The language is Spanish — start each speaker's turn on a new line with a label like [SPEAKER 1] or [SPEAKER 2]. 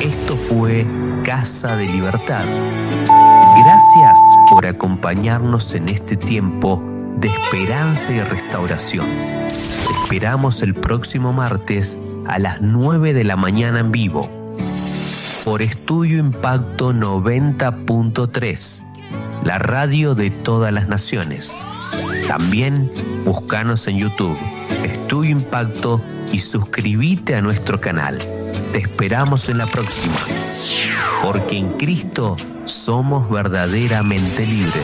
[SPEAKER 1] Esto fue Casa de Libertad. Gracias por acompañarnos en este tiempo de esperanza y restauración. Te esperamos el próximo martes a las 9 de la mañana en vivo por Estudio Impacto 90.3, la radio de todas las naciones. También búscanos en YouTube, Estudio Impacto, y suscríbete a nuestro canal. Te esperamos en la próxima, porque en Cristo somos verdaderamente libres.